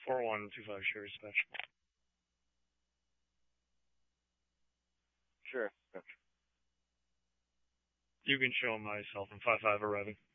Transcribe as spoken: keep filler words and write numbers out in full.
four one two five Sherry Special. Sure. You can show myself in five five arriving.